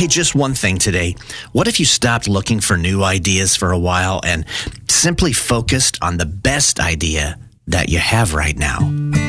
Hey, just one thing today. What if you stopped looking for new ideas for a while and simply focused on the best idea that you have right now?